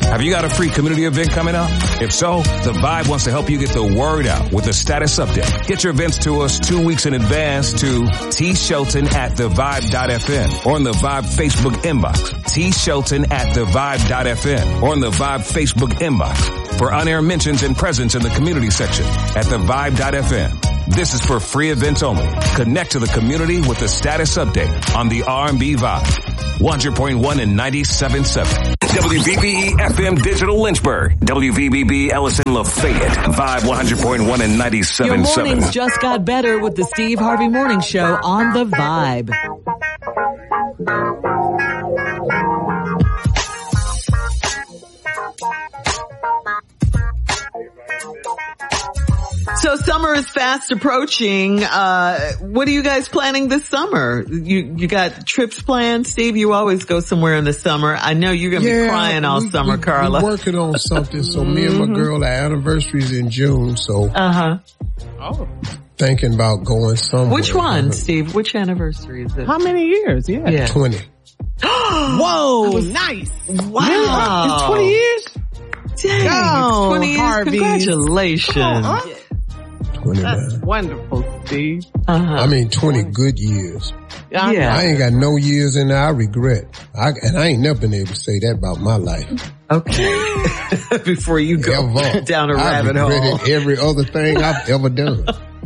Have you got a free community event coming up? If so, The Vibe wants to help you get the word out with a status update. Get your events to us 2 weeks in advance to tshelton@thevibe.fm or on the Vibe Facebook inbox. tshelton@thevibe.fm or on the Vibe Facebook inbox for on-air mentions and presence in the community section at thevibe.fm. This is for free events only. Connect to the community with the status update on the R&B Vibe. 100.1 and 97.7. WVBE FM Digital Lynchburg. WVBB Ellison Lafayette. Vibe 100.1 and 97.7. Your mornings just got better with the Steve Harvey Morning Show on the Vibe. So summer is fast approaching. What are you guys planning this summer? You got trips planned? Steve, you always go somewhere in the summer. I know you're going to be crying all summer, Carla. We're working on something. So me and my girl, our anniversary is in June. So thinking about going somewhere. Which one, Steve? Which anniversary is it? How many years? Yeah. 20. Whoa, nice. Wow. It's 20 years? Dang, Oh, 20 years. Harvey. Congratulations. 20, That's man. wonderful, Steve. I mean, 20 good years. Yeah. I ain't got no years in there I regret. And I ain't never been able to say that about my life. Okay. Before you go Ever. down a rabbit I hole. regretted every other thing I've ever done.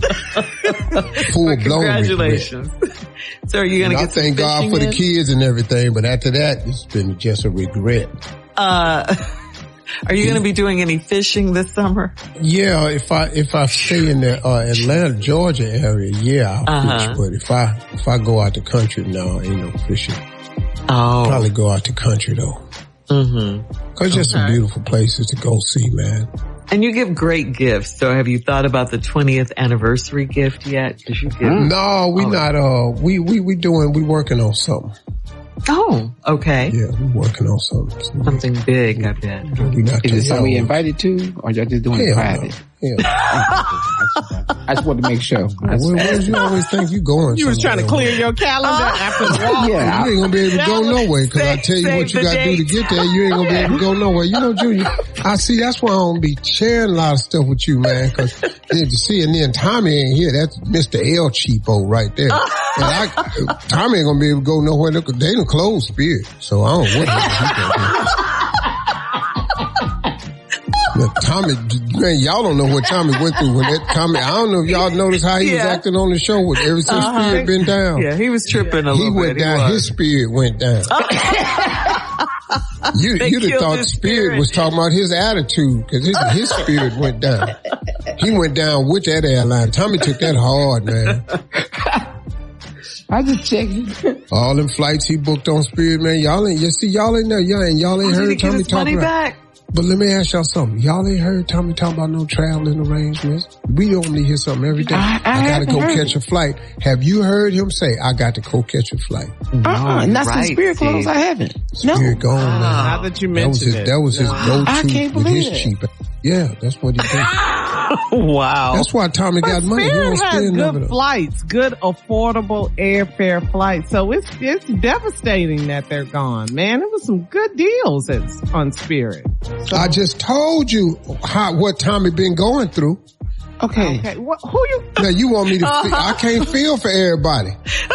Full blown Congratulations. So are you going to get I thank some God fishing for the in? kids and everything, but after that, it's been just a regret. Are you going to be doing any fishing this summer? Yeah, if I stay in the Atlanta, Georgia area, yeah, I'll fish. But if I go out the country, no, ain't no fishing. Oh. Probably go out the country though. Cause just some beautiful places to go see, man. And you give great gifts. So have you thought about the 20th anniversary gift yet? Cause you give. No, we not, we working on something. Oh, okay. Yeah, we working on something. Something big, I bet. We not Is it something we invited to, or y'all just doing it private? No. I just wanted to make sure. Where you always think you going? You was trying to clear your calendar after the walk. Yeah, you ain't gonna be able to go nowhere because I tell you what you got to do to get there. You ain't gonna be able to go nowhere. You know, Junior, I see that's why I don't be sharing a lot of stuff with you, man. Because you see, and then Tommy ain't here. That's Mr. El Cheapo right there. And Tommy ain't gonna be able to go nowhere. They done closed Spirit, so I don't know what he's gonna do. Tommy, man, y'all don't know what Tommy went through when that Tommy, I don't know if y'all noticed how he was acting on the show with ever since Spirit been down. Yeah, he was tripping a little bit. He went down, his spirit went down. You'd have thought Spirit was talking about his attitude because his spirit went down. He went down with that airline. Tommy took that hard, man. I just checking. All them flights he booked on Spirit, man, y'all ain't there, y'all ain't heard Tommy talking about. But let me ask y'all something. Y'all ain't heard Tommy talking about no traveling arrangements? We normally hear something every day. I gotta go catch a flight. Have you heard him say, I got to go catch a flight? Not since Spirit closed, I haven't. Spirit gone, man. Now that you mentioned it. That was his go-to with his it. cheap. Yeah, that's what he did. Wow. That's why Tommy got money. He don't Spirit has spend none of good it. flights, good affordable airfare flights. So it's devastating that they're gone, man. It was some good deals on Spirit. So, I just told you what Tommy been going through. Okay. Who you? Now you want me to? I can't feel for everybody.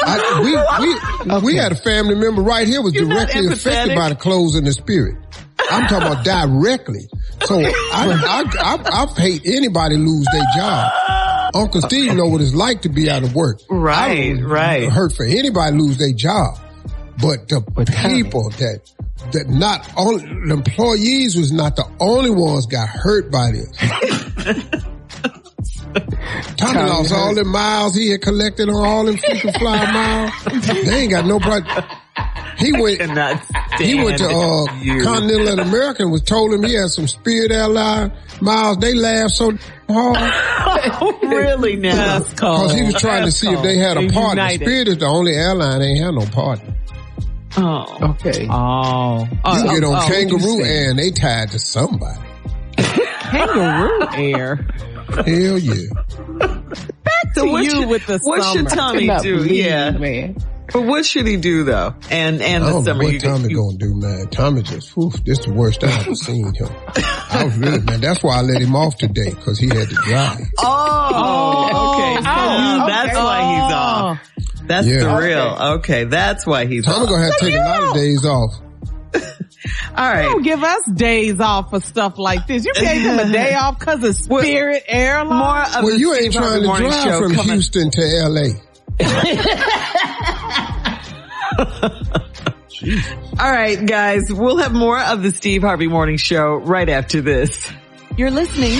We had a family member right here was directly affected by the closing of Spirit. I'm talking about directly. So I hate anybody lose their job. Uncle Steve know what it's like to be out of work. Right. Hurt for anybody lose their job, but the people that not only the employees was not the only ones got hurt by this. Tommy lost all the miles he had collected on all them freaking flyer miles. They ain't got no problem. He went to Continental and American was told him he had some Spirit Airline miles. They laughed so hard. Really now? Because he was trying to see if they had a partner. United. Spirit is the only airline ain't had no partner. Oh. Okay. Oh. You get on Kangaroo Air and they tied to somebody. Kangaroo Air. Hell yeah. Back to you with the what summer. should Tommy do? Believe, Yeah. man. But what should he do though? And the summer. What Tommy gonna do, man? Tommy just, this is the worst I've ever seen him. I was really, man. That's why I let him off today, because he had to drive. Okay. So that's why he's off. That's the real. Okay, that's why he's off. Tommy gonna have to take a lot of days off. All right. You don't give us days off for stuff like this. You gave him a day off because of Spirit Airlines. More of you ain't trying to drive from Houston to LA. All right, guys, we'll have more of the Steve Harvey Morning Show right after this. You're listening